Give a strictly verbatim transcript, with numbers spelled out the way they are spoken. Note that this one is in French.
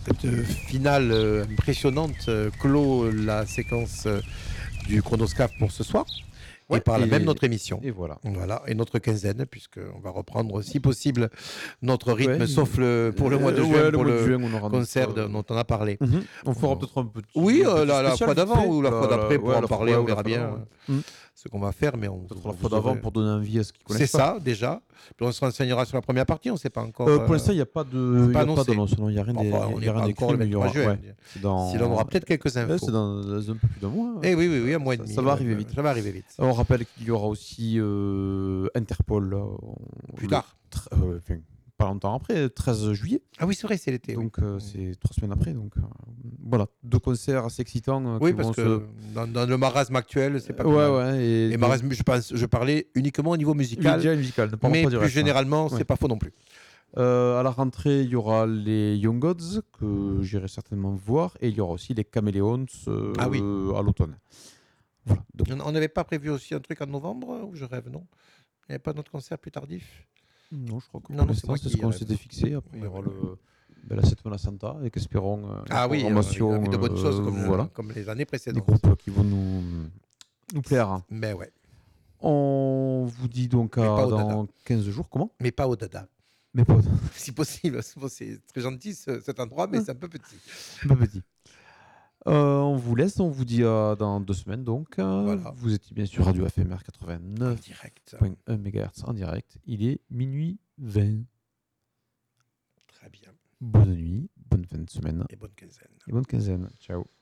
cette euh, finale euh, impressionnante euh, clôt la séquence euh, du chronoscape pour ce soir. Ouais, et par là et- même notre émission. Et voilà. Voilà, et notre quinzaine, puisqu'on va reprendre, si possible, notre rythme, Ouais, sauf le, pour le mois de euh, juin, ouais, le pour mois de le juin, on aura concert notre, euh, de- dont on a parlé. Mhm. On fera On- peut-être un petit. Oui, un euh, petit la, la spécial fois vite d'avant fait. ou la fois La- d'après, la- pour ouais, en la fois- parler, ouais, on ou la verra fois bien d'avant, euh, ouais. Mhm. ce qu'on va faire, mais on Peut-être la vous fois d'avant aurez- pour donner envie à ceux qui connaissent C'est pas. ça, déjà. Puis on se renseignera sur la première partie, on ne sait pas encore. Euh, pour euh, l'instant, il n'y a pas c'est de, il y pas a pas annoncé. d'annonce, non, il n'y a rien, des- Enfin, on il y n'est a pas rien encore d'écrit, le mais il y vingt-trois aura. juin. Ouais. C'est dans. Si on aura peut-être quelques Ouais, infos. c'est dans, dans un peu plus d'un mois. hein. Eh oui, oui, oui, un mois et Ça- demi. Ça va ouais, arriver vite. Ça va arriver vite. On rappelle qu'il y aura aussi euh, Interpol. là, Plus le tard. tr- euh, enfin, pas longtemps après, treize juillet. Ah oui, c'est vrai, c'est l'été. oui. Donc euh, c'est trois semaines après. Donc euh, voilà, deux concerts assez excitants. euh, Oui, qui parce vont que se- dans, dans le marasme actuel, c'est pas plus ouais, mal. ouais. Et, Et donc- marasme, je, pense, je parlais uniquement au niveau musical, Déjà musical, ne parlons mais pas du plus reste, hein. généralement, Ouais. c'est pas faux non plus. Euh, à la rentrée, il y aura les Young Gods que j'irai certainement voir, et il y aura aussi les Chameleons euh, Ah oui. à l'automne. Voilà. Donc, On n'avait pas prévu aussi un truc en novembre, ou je rêve, non? Il n'y avait pas d'autre concert plus tardif? non, je crois que Non, pour non, c'est l'instant, moi c'est qui ce qu'on rêve. s'était fixé. Après, il y Ouais, aura ouais. le, ben, la Setmana Santa, avec espérons euh, Ah une oui, programmation, euh, avec de bonnes euh, choses comme, voilà, comme les années des précédentes. groupes qui vont nous, nous plaire. Mais ouais, On vous dit donc Mais à pas au dans quinze jours. Comment? mais pas au dada. Mais pas Si possible, c'est très gentil ce- cet endroit, mais c'est un peu petit. pas petit. Euh, on vous laisse, on vous dit à dans deux semaines donc. Euh, Voilà. Vous étiez bien sur Radio F M R En quatre-vingt-neuf direct. virgule un mégahertz en direct. Il est minuit vingt. Très bien. Bonne nuit, bonne fin de semaine Et bonne quinzaine. et bonne quinzaine. Ciao.